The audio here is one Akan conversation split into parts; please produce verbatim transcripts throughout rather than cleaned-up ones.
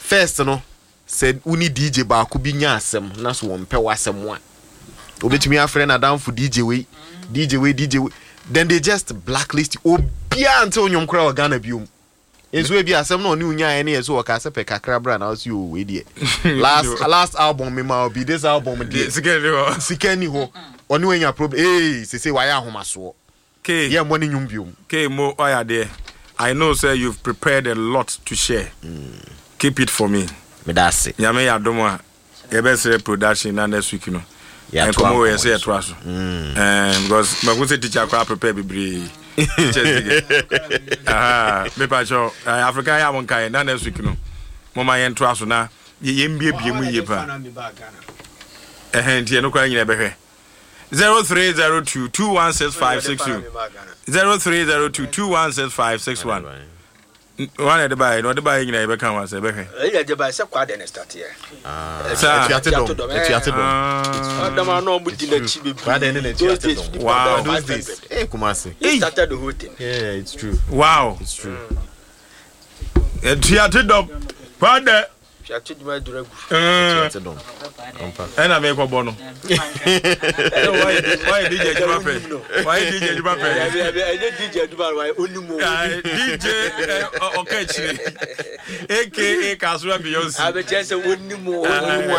first no said uni D J ba ku bi nya asem na so won pe wasem a obetumi afre na down for D J we D J we D J we then they just blacklist obia until nyom kra Ghana biom enzo e bi asem no oni unya ene yeso o ka se pe kakra bra na so we die last last album me ma be this album dey sikeni ho sikeni ho oni wenya problem eh se se waya ahomaso okay yeah money nyum biom okay mo oya there I know sir you've prepared a lot to share mm. Keep it for me me da se nyame ya domo a e be say production na next week no yeah come we say to us um because my go say teacher kwa prepare bibri ah me pa cho Africa ya won kai na next week no mama yen to us na ye mbie bie mu ye pa eh ntie no kwa nyina be hwe zero three zero two two one six five six two zero three zero two two one six five six one one at the buy no the buy nyina e be kan wa se be hwe e dey buy se kwa dey na start here ah etiate dom etiate dom adama no mu di na chi be kwa dey na etiate dom wow those days eh kumase he started the whole thing yeah it's true wow it's true etiate dom kwa dey etiate dom duragu etiate dom and I make a bono. Why did you do my Why did you do my I did D J do my only more. D J okay, aka Kasura Beyonce. I just only more.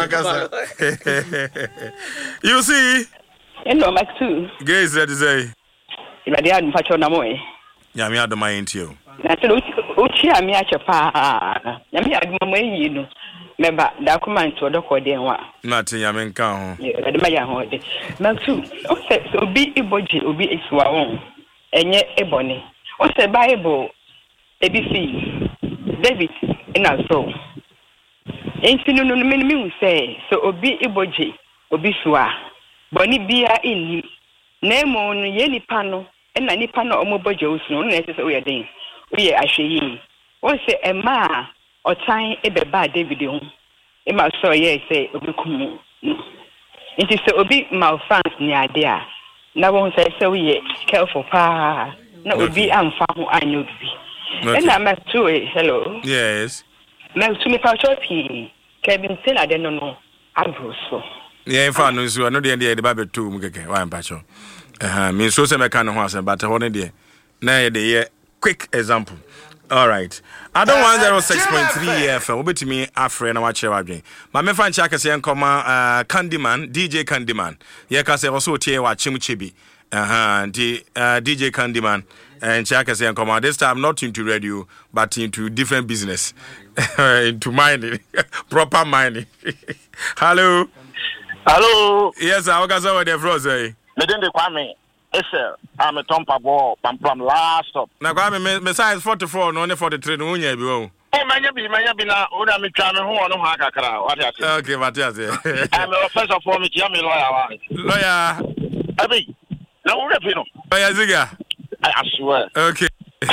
You see? Hello, Max two. Guys, that is a. If I didn't patch on a way. Yami had the mind to you. That's Uchi, I'm here. Yami had my way, you know. Member document to the Kodewa. Nothing, I mean, count. Yeah, the Maya Hode. Maltu, so be a boji, will be a swan, and yet a bonny. What's the Bible? A B C, David, in our soul. Ain't you no minimum say, so obi a boji, obi swa. Bonny beer in name on yenny panel, and any panel or mobojo, no necessary thing. We are actually. What's a ma? Or time e be bad David home. E ma so ye say obi kumu. It is so obi malfunction ni idea. Na won say say we careful pa. Na obi amfa ho anyo bi. E na ma to e hello. Yes. Na to me pa chopi. Kevin say na de no no. Abroso. Yeah, in fact no so no de de de ba be to mu keke. Wa mpa cho. Eh me so say me kan ho asem but ho ne de. Na ye de quick example. All right. I don't want zero six point three F M. Obeti me afre na wache wadwen. Ma me fan chaka se nkoma uh, Candyman, D J Candyman. Ye ka se also tie wa chimchebi. Uh-huh. The uh, D J Candyman and chaka se nkoma this time not into radio but into different business. Into mining. Proper mining. Hello. Hello. Yes, I was over there for say. Me den de kwame. Yes, sir. I'm a tompa ball. I'm from last stop. Now, Kwame, my size forty-four, no, only forty-three, no, yeah, oh. Oh, my, be my, be now, or I'm trying to hold on, Hakakara. What is it? Okay, what is it? I'm a first of all, I'm a lawyer. Lawyer. I mean, no, you know. Lawyer Ziga. I swear. Okay.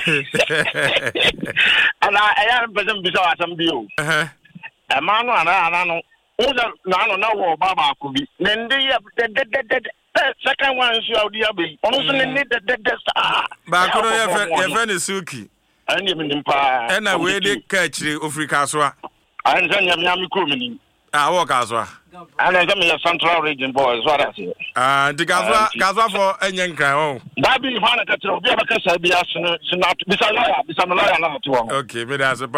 And I am present beside some deal. Uh huh. A man, and I know. Oh, no, no, Baba could be. Then they have the second one is your dear baby. Honestly, need the dead star. But your friend is Suki. And even in Pa. And I will catch the Africa. And then you have me. I walk as well. And I come in the central region, boys. What I say. And the Gaza for a young guy. That be one of the two. We have a case of the astronaut. Besides, I'm a lawyer. Okay, but as a